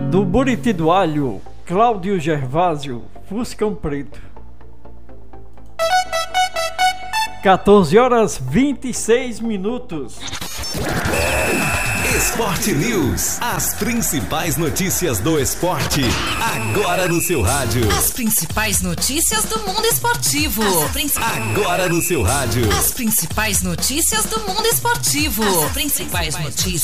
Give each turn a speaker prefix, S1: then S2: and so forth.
S1: Do Buriti do Alho, Cláudio Gervásio, Fuscão Preto. 14h26.
S2: Esporte News. As principais notícias do esporte, agora no seu rádio.
S3: As principais notícias do mundo esportivo.
S2: Agora no seu rádio.
S3: As principais notícias do mundo esportivo. As principais notícias.